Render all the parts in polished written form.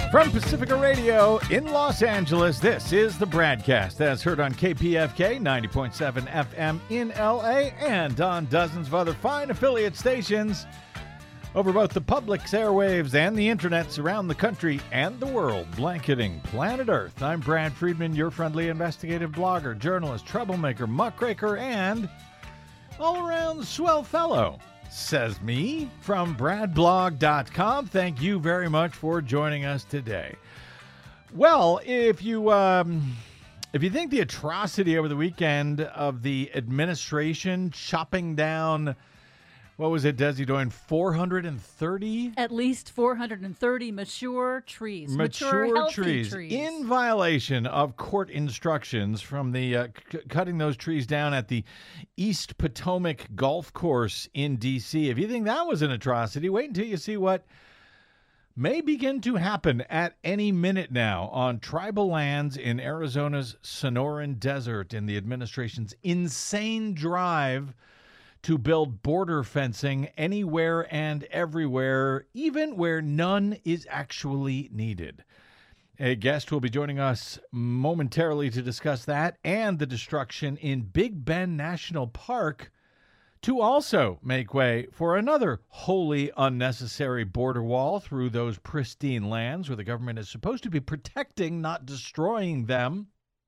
From Pacifica Radio in Los Angeles, this is the Bradcast, as heard on KPFK 90.7 FM in LA and on dozens of other fine affiliate stations over both the public's airwaves and the internets around the country and the world, blanketing planet Earth. I'm Brad Friedman, your friendly investigative blogger, journalist, troublemaker, muckraker, and all-around swell fellow. Says me from bradblog.com. Thank you very much for joining us today. Well, if you think the atrocity over the weekend of the administration chopping down, what was it, Desi, doing 430? At least 430 mature trees. Mature trees in violation of court instructions from the cutting those trees down at the East Potomac Golf Course in D.C. If you think that was an atrocity, wait until you see what may begin to happen at any minute now on tribal lands in Arizona's Sonoran Desert in the administration's insane drive to build border fencing anywhere and everywhere, even where none is actually needed. A guest will be joining us momentarily to discuss that and the destruction in Big Bend National Park to also make way for another wholly unnecessary border wall through those pristine lands where the government is supposed to be protecting, not destroying them.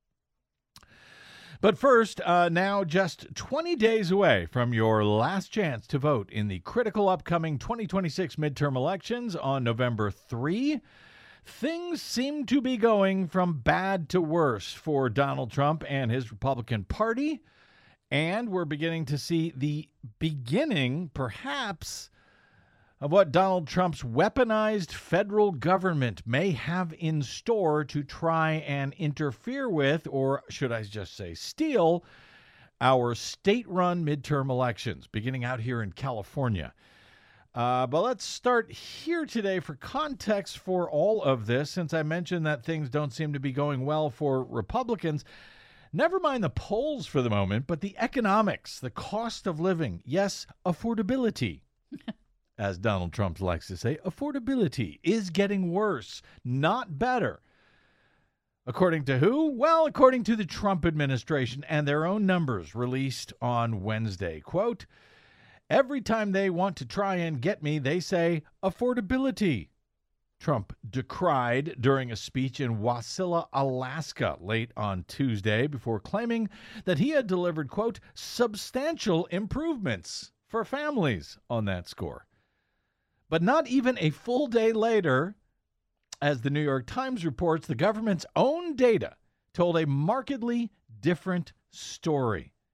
But first, now just 20 days away from your last chance to vote in the critical upcoming 2026 midterm elections on November 3, things seem to be going from bad to worse for Donald Trump and his Republican Party, and we're beginning to see the beginning, perhaps, of what Donald Trump's weaponized federal government may have in store to try and interfere with, or should I just say steal, our state-run midterm elections, beginning out here in California. But let's start here today for context for all of this, since I mentioned that things don't seem to be going well for Republicans. Never mind the polls for the moment, but the economics, the cost of living, yes, affordability. As Donald Trump likes to say, affordability is getting worse, not better. According to who? Well, according to the Trump administration and their own numbers released on Wednesday. Quote, every time they want to try and get me, they say affordability. Trump decried during a speech in Wasilla, Alaska, late on Tuesday, before claiming that he had delivered, quote, substantial improvements for families on that score. But not even a full day later, as the New York Times reports, the government's own data told a markedly different story.